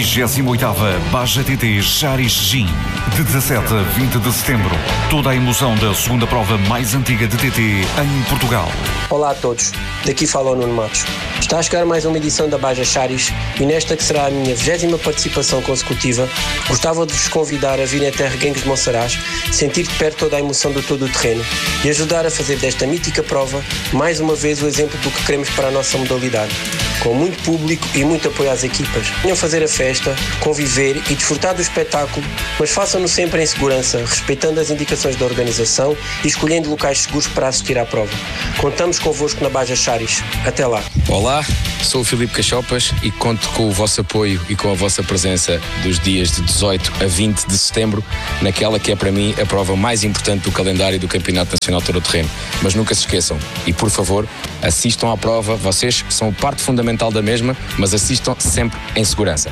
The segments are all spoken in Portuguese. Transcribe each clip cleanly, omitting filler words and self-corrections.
28ª Baja TT Charis Gin, de 17 a 20 de setembro. Toda a emoção da segunda prova mais antiga de TT em Portugal. Olá a todos, daqui fala o Nuno Matos. Está a chegar mais uma edição da Baja Charis e nesta que será a minha 20ª participação consecutiva, gostava de vos convidar a vir até Reguengos de Monsaraz, sentir de perto toda a emoção do todo o terreno e ajudar a fazer desta mítica prova mais uma vez o exemplo do que queremos para a nossa modalidade. Com muito público e muito apoio às equipas. Venham fazer a festa, conviver e desfrutar do espetáculo, mas façam-no sempre em segurança, respeitando as indicações da organização e escolhendo locais seguros para assistir à prova. Contamos convosco na Baja Charis. Até lá. Olá, sou o Filipe Cachopas e conto com o vosso apoio e com a vossa presença dos dias de 18 a 20 de setembro, naquela que é para mim a prova mais importante do calendário do Campeonato Nacional Todo Terreno. Mas nunca se esqueçam e, por favor, assistam à prova, vocês são parte fundamental da mesma, mas assistam sempre em segurança.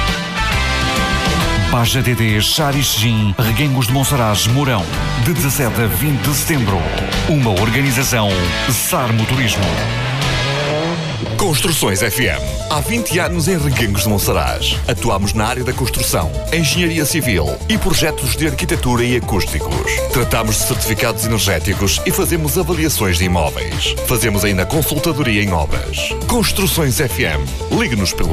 Baja TT Charis Gin, Reguengos de Monsaraz, Mourão, de 17 a 20 de setembro. Uma organização SAR Motorismo. Construções FM. Há 20 anos em Reguengos de Monsaraz. Atuamos na área da construção, engenharia civil e projetos de arquitetura e acústicos. Tratamos de certificados energéticos e fazemos avaliações de imóveis. Fazemos ainda consultadoria em obras. Construções FM. Ligue-nos pelo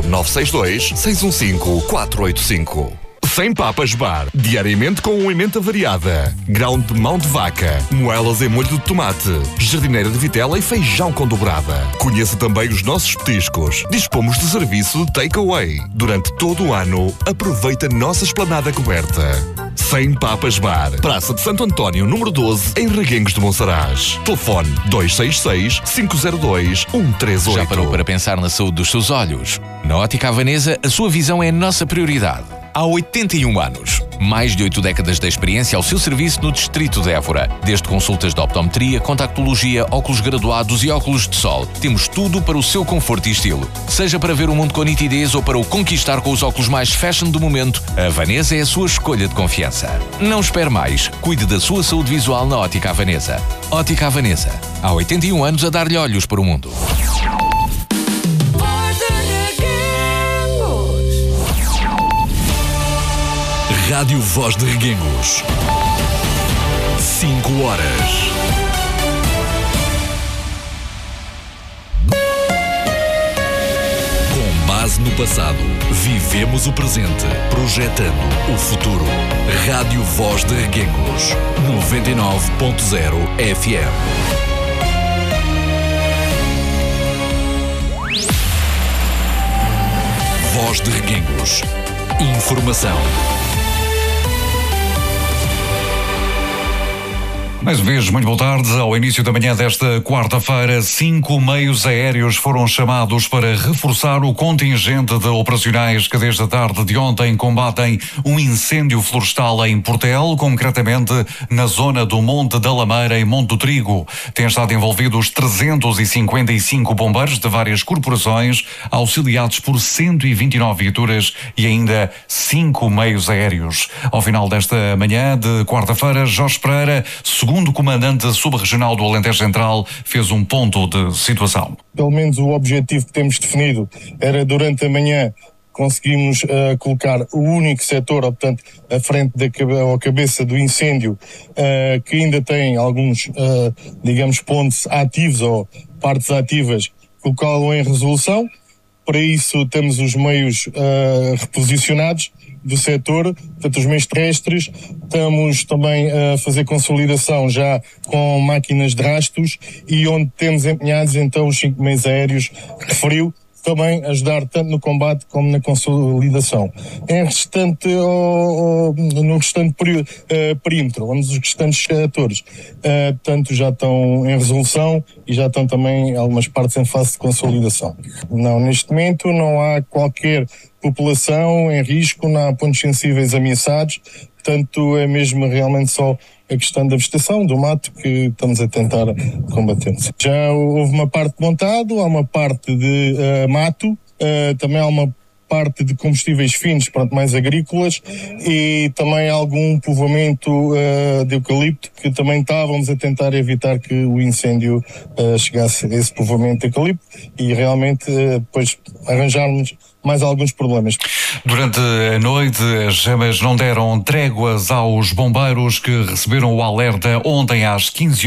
962-615-485. Sem Papas Bar, diariamente com uma emenda variada, grão de mão de vaca, moelas em molho de tomate, jardineira de vitela e feijão com dobrada. Conheça também os nossos petiscos. Dispomos de serviço de takeaway. Durante todo o ano, aproveita a nossa esplanada coberta. Sem Papas Bar, Praça de Santo António, número 12, em Reguengos de Monsaraz. Telefone 266-502-138. Já parou para pensar na saúde dos seus olhos? Na Ótica Havanesa, a sua visão é a nossa prioridade. Há 81 anos. Mais de 8 décadas de experiência ao seu serviço no distrito de Évora. Desde consultas de optometria, contactologia, óculos graduados e óculos de sol. Temos tudo para o seu conforto e estilo. Seja para ver o mundo com nitidez ou para o conquistar com os óculos mais fashion do momento, a Havanesa é a sua escolha de confiança. Não espere mais. Cuide da sua saúde visual na Ótica Havanesa. Ótica Havanesa. Há 81 anos a dar-lhe olhos para o mundo. Rádio Voz de Reguengos. 5 horas. Com base no passado, vivemos o presente, projetando o futuro. Rádio Voz de Reguengos. 99.0 FM. Voz de Reguengos. Informação. Mais uma vez, muito boa tarde. Ao início da manhã desta quarta-feira, 5 meios aéreos foram chamados para reforçar o contingente de operacionais que desde a tarde de ontem combatem um incêndio florestal em Portel, concretamente na zona do Monte da Lameira e Monte do Trigo. Têm estado envolvidos 355 bombeiros de várias corporações, auxiliados por 129 viaturas e ainda 5 meios aéreos. Ao final desta manhã de quarta-feira, Jorge Pereira, segundo comandante subregional do Alentejo Central, fez um ponto de situação. Pelo menos o objetivo que temos definido era durante a manhã conseguimos colocar o único setor, portanto, à frente ou cabeça do incêndio, que ainda tem alguns, digamos, pontos ativos ou partes ativas, colocá-lo em resolução. Para isso temos os meios reposicionados do setor, portanto os meios terrestres. Estamos também a fazer consolidação já com máquinas de rastros e onde temos empenhados então os 5 meios aéreos que referiu, também ajudar tanto no combate como na consolidação. No restante perímetro, onde os restantes setores, tanto já estão em resolução e já estão também algumas partes em fase de consolidação. Não, neste momento não há qualquer população em risco, não há pontos sensíveis ameaçados, portanto é mesmo realmente só a questão da vegetação, do mato, que estamos a tentar combater. Já houve uma parte de montado, há uma parte de mato, também há uma parte de combustíveis finos, pronto, mais agrícolas, e também algum povoamento de eucalipto, que também estávamos a tentar evitar que o incêndio chegasse a esse povoamento de eucalipto e realmente depois arranjarmos mais alguns problemas. Durante a noite, as chamas não deram tréguas aos bombeiros, que receberam o alerta ontem às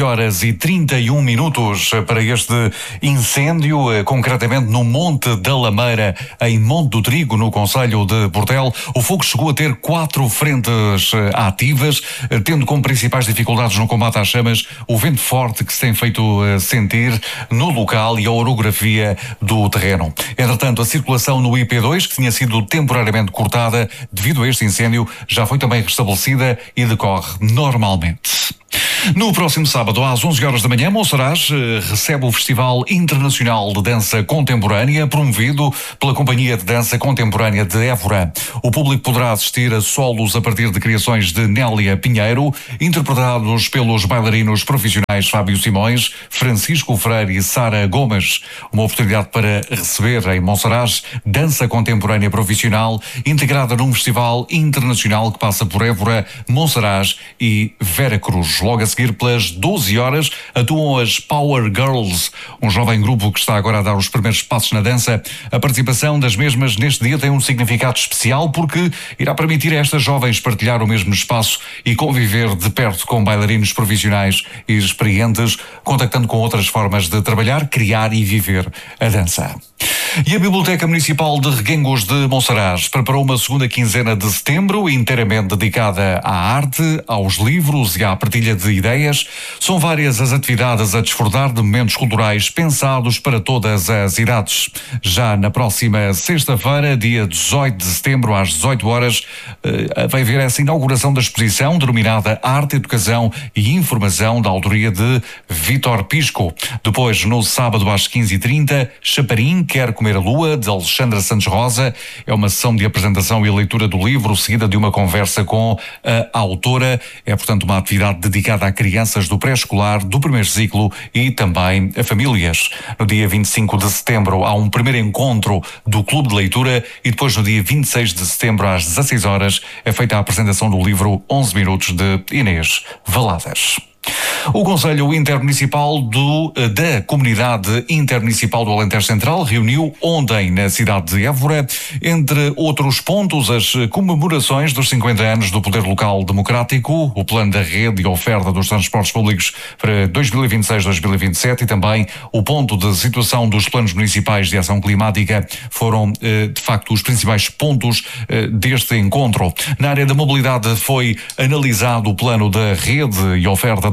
15h31 para este incêndio, concretamente no Monte da Lameira, em Monte do Trigo, no concelho de Portel. O fogo chegou a ter 4 frentes ativas, tendo como principais dificuldades no combate às chamas o vento forte que se tem feito sentir no local e a orografia do terreno. Entretanto, a circulação no IP2, que tinha sido temporariamente cortada devido a este incêndio, já foi também restabelecida e decorre normalmente. No próximo sábado, às 11h da manhã, Monsaraz recebe o Festival Internacional de Dança Contemporânea, promovido pela Companhia de Dança Contemporânea de Évora. O público poderá assistir a solos a partir de criações de Nélia Pinheiro, interpretados pelos bailarinos profissionais Fábio Simões, Francisco Freire e Sara Gomes. Uma oportunidade para receber em Monsaraz dança contemporânea profissional, integrada num festival internacional que passa por Évora, Monsaraz e Veracruz. Logo a seguir, pelas 12h, atuam as Power Girls, um jovem grupo que está agora a dar os primeiros passos na dança. A participação das mesmas neste dia tem um significado especial, porque irá permitir a estas jovens partilhar o mesmo espaço e conviver de perto com bailarinos profissionais e experientes, contactando com outras formas de trabalhar, criar e viver a dança. E a Biblioteca Municipal de Reguengos de Monsaraz preparou uma segunda quinzena de setembro inteiramente dedicada à arte, aos livros e à partilha de ideias. São várias as atividades a desfrutar de momentos culturais pensados para todas as idades. Já na próxima sexta-feira, dia 18 de setembro, às 18h, vai haver essa inauguração da exposição denominada Arte, Educação e Informação, da autoria de Vítor Pisco. Depois, no sábado, às 15h30, Chaparim Quer Comer a Lua, de Alexandra Santos Rosa. É uma sessão de apresentação e leitura do livro, seguida de uma conversa com a autora. É, portanto, uma atividade dedicada a crianças do pré-escolar, do primeiro ciclo e também a famílias. No dia 25 de setembro há um primeiro encontro do Clube de Leitura e depois, no dia 26 de setembro, às 16h, é feita a apresentação do livro 11 Minutos, de Inês Valadas. O Conselho Intermunicipal da Comunidade Intermunicipal do Alentejo Central reuniu ontem na cidade de Évora, entre outros pontos, as comemorações dos 50 anos do Poder Local Democrático, o plano da rede e oferta dos transportes públicos para 2026-2027 e também o ponto de situação dos planos municipais de ação climática. Foram, de facto, os principais pontos deste encontro. Na área da mobilidade foi analisado o plano da rede e oferta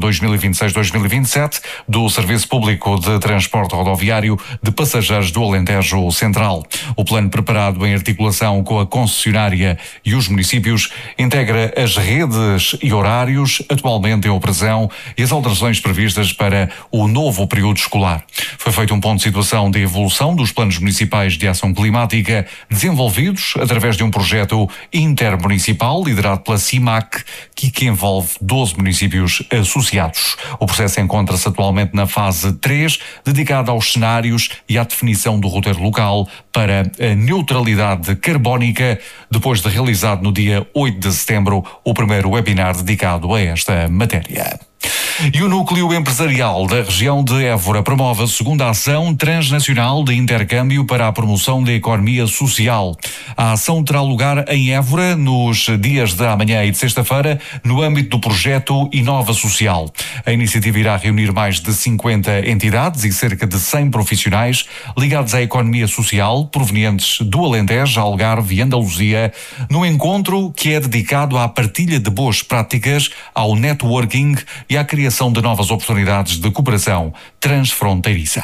2026-2027 do Serviço Público de Transporte Rodoviário de Passageiros do Alentejo Central. O plano, preparado em articulação com a concessionária e os municípios, integra as redes e horários atualmente em operação e as alterações previstas para o novo período escolar. Foi feito um ponto de situação de evolução dos planos municipais de ação climática, desenvolvidos através de um projeto intermunicipal liderado pela CIMAC, que envolve 12 municípios associados. O processo encontra-se atualmente na fase 3, dedicada aos cenários e à definição do roteiro local para a neutralidade carbónica, depois de realizado no dia 8 de setembro o primeiro webinar dedicado a esta matéria. E o Núcleo Empresarial da região de Évora promove a segunda ação transnacional de intercâmbio para a promoção da economia social. A ação terá lugar em Évora nos dias de amanhã e de sexta-feira, no âmbito do projeto Inova Social. A iniciativa irá reunir mais de 50 entidades e cerca de 100 profissionais ligados à economia social, provenientes do Alentejo, Algarve e Andaluzia, num encontro que é dedicado à partilha de boas práticas, ao networking e à criação de novas oportunidades de cooperação transfronteiriça.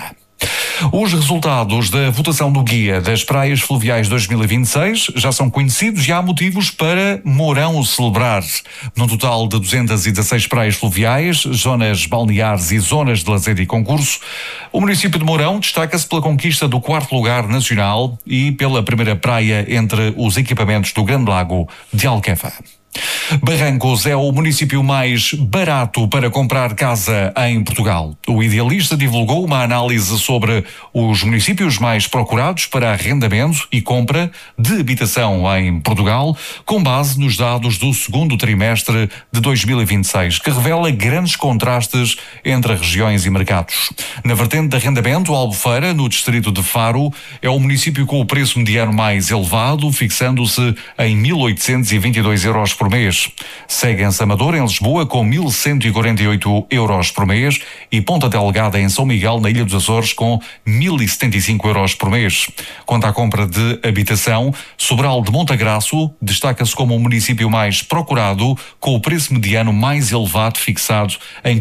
Os resultados da votação do Guia das Praias Fluviais 2026 já são conhecidos e há motivos para Mourão celebrar. Num total de 216 praias fluviais, zonas balneares e zonas de lazer e concurso, o município de Mourão destaca-se pela conquista do 4º lugar nacional e pela primeira praia entre os equipamentos do Grande Lago de Alqueva. Barrancos é o município mais barato para comprar casa em Portugal. O Idealista divulgou uma análise sobre os municípios mais procurados para arrendamento e compra de habitação em Portugal, com base nos dados do segundo trimestre de 2026, que revela grandes contrastes entre regiões e mercados. Na vertente de arrendamento, Albufeira, no distrito de Faro, é o município com o preço mediano mais elevado, fixando-se em 1.822 euros por mês. Segue-se Amador, em Lisboa, com 1.148 euros por mês e Ponta Delgada, em São Miguel, na Ilha dos Açores, com 1.075 euros por mês. Quanto à compra de habitação, Sobral de Montagraço destaca-se como o município mais procurado, com o preço mediano mais elevado, fixado em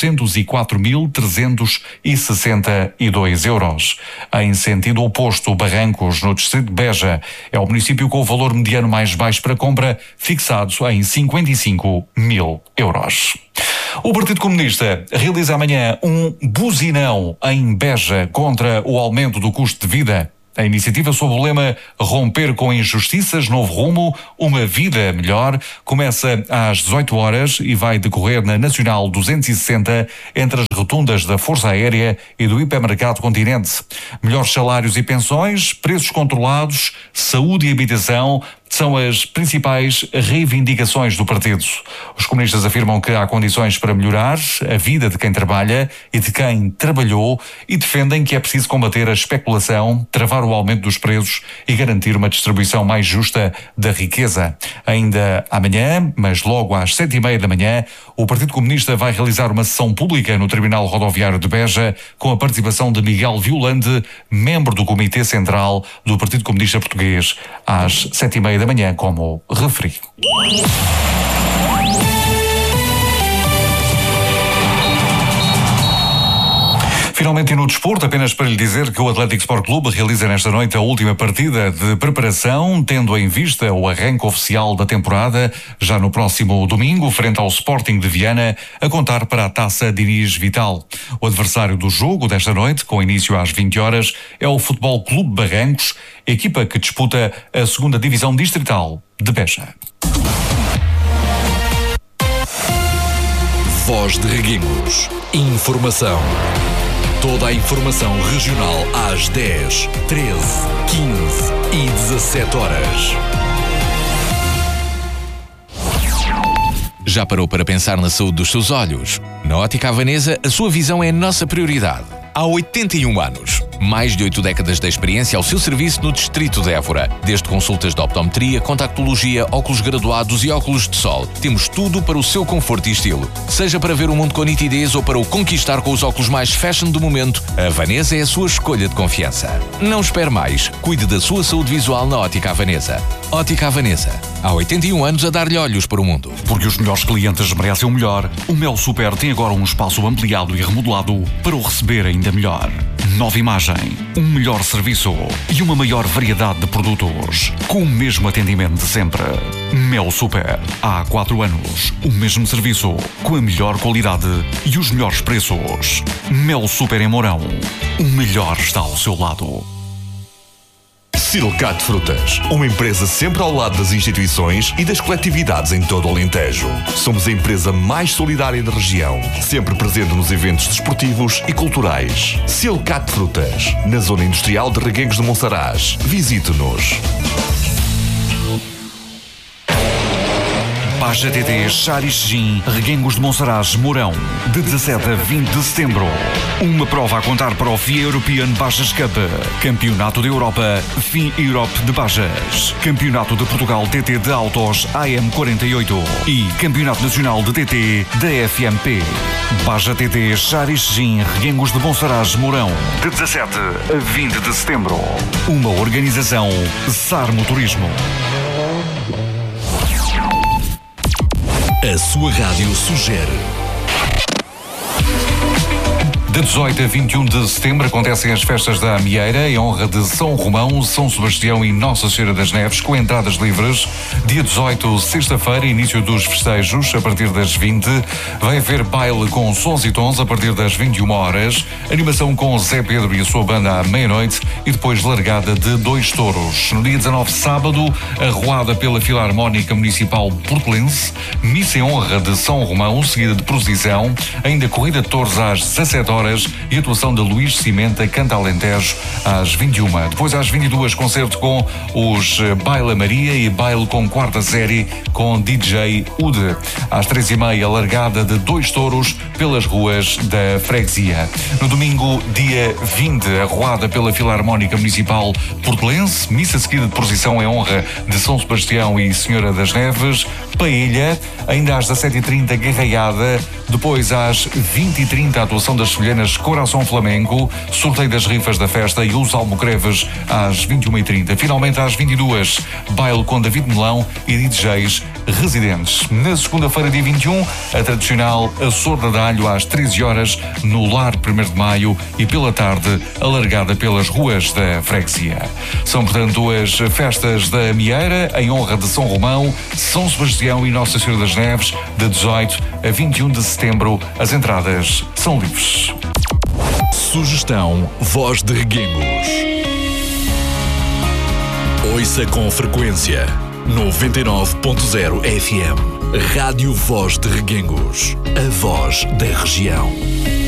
404.362 euros. Em sentido oposto, Barrancos, no distrito de Beja, é o município com o valor mediano mais baixo para compra, fixado em 55 mil euros. O Partido Comunista realiza amanhã um buzinão em Beja contra o aumento do custo de vida. A iniciativa sob o lema Romper com Injustiças, Novo Rumo, uma vida melhor, começa às 18 horas e vai decorrer na Nacional 260, entre as rotundas da Força Aérea e do Hipermercado Continente. Melhores salários e pensões, preços controlados, saúde e habitação são as principais reivindicações do partido. Os comunistas afirmam que há condições para melhorar a vida de quem trabalha e de quem trabalhou e defendem que é preciso combater a especulação, travar o aumento dos preços e garantir uma distribuição mais justa da riqueza. Ainda amanhã, mas logo às 7h30 da manhã, o Partido Comunista vai realizar uma sessão pública no Terminal Rodoviário de Beja com a participação de Miguel Violande, membro do Comitê Central do Partido Comunista Português, às 7h30 da manhã, como referi. Finalmente, e no desporto, apenas para lhe dizer que o Atlético Sport Clube realiza nesta noite a última partida de preparação, tendo em vista o arranque oficial da temporada, já no próximo domingo, frente ao Sporting de Viana, a contar para a Taça Diniz Vital. O adversário do jogo desta noite, com início às 20 horas, é o Futebol Clube Barrancos, equipa que disputa a 2ª Divisão Distrital de Beja. Voz de Reguengos. Informação. Toda a informação regional às 10, 13, 15 e 17 horas. Já parou para pensar na saúde dos seus olhos? Na Ótica Havanesa, a sua visão é a nossa prioridade. Há 81 anos, mais de 8 décadas de experiência ao seu serviço no distrito de Évora. Desde consultas de optometria, contactologia, óculos graduados e óculos de sol. Temos tudo para o seu conforto e estilo. Seja para ver o mundo com nitidez ou para o conquistar com os óculos mais fashion do momento, a Havanesa é a sua escolha de confiança. Não espere mais. Cuide da sua saúde visual na Ótica Havanesa. Ótica Havanesa. Há 81 anos a dar-lhe olhos para o mundo. Porque os melhores clientes merecem o melhor, o Mel Super tem agora um espaço ampliado e remodelado para o receber ainda melhor. Nova imagem, um melhor serviço e uma maior variedade de produtos, com o mesmo atendimento de sempre. Mel Super. Há 4 anos, o mesmo serviço, com a melhor qualidade e os melhores preços. Mel Super em Mourão. O melhor está ao seu lado. Silcat Frutas, uma empresa sempre ao lado das instituições e das coletividades em todo o Alentejo. Somos a empresa mais solidária da região, sempre presente nos eventos desportivos e culturais. Silcat Frutas, na zona industrial de Reguengos de Monsaraz. Visite-nos. Baja TT Xarixim, Reguengos de Monsaraz, Mourão, de 17 a 20 de setembro. Uma prova a contar para o FIA European Bajas Cup, Campeonato da Europa FIA Europe de Bajas, Campeonato de Portugal TT de Autos AM48 e Campeonato Nacional de TT da FMP. Baja TT Xarixim, Reguengos de Monsaraz, Mourão, de 17 a 20 de setembro. Uma organização Sarmo Turismo. A sua rádio sugere. De 18 a 21 de setembro acontecem as festas da Amieira em honra de São Romão, São Sebastião e Nossa Senhora das Neves, com entradas livres. Dia 18, sexta-feira, início dos festejos, a partir das 20. Vai haver baile com sons e tons a partir das 21 horas. Animação com Zé Pedro e a sua banda à meia-noite e depois largada de 2 touros. No dia 19, sábado, arruada pela Filarmónica Municipal Portelense, missa em honra de São Romão, seguida de procissão, ainda corrida de touros às 17 horas e atuação de Luís Cimenta, Canta Alentejo, às 21. Depois, às 22, concerto com os Baila Maria e baile com quarta série com DJ Ude. Às 3h30, largada de 2 touros pelas ruas da freguesia. No domingo, dia 20, arruada pela Filarmónica Municipal Portelense, missa seguida de procissão em honra de São Sebastião e Senhora das Neves, paella, ainda às 17h30, garraiada, depois às 20h30, a atuação das sevilhanas Coração Flamengo, sorteio das rifas da festa e os almocreves às 21h30. Finalmente, às 22h, baile com David Melão e DJs residentes. Na segunda-feira, dia 21, a tradicional Açorda de Alho às 13 horas no Lar 1º de Maio e pela tarde, alargada pelas ruas da freguesia. São, portanto, as festas da Amieira em honra de São Romão, São Sebastião e Nossa Senhora das Neves, de 18 a 21 de setembro. As entradas são livres. Sugestão Voz de Reguengos. Ouça com frequência 99.0 FM. Rádio Voz de Reguengos. A voz da região.